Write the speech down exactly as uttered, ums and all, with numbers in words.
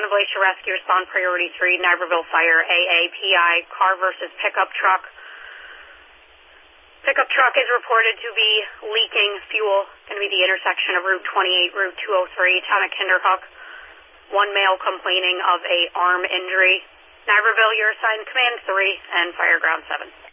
Glacier Rescue, respond priority three, Niagara Fire, A A P I, car versus pickup truck. Pickup truck is reported to be leaking fuel, going to be the intersection of Route twenty-eight, Route two oh three, town of Kinderhook. One male complaining of a arm injury. Niagara, you're assigned Command three and Fire Ground seven.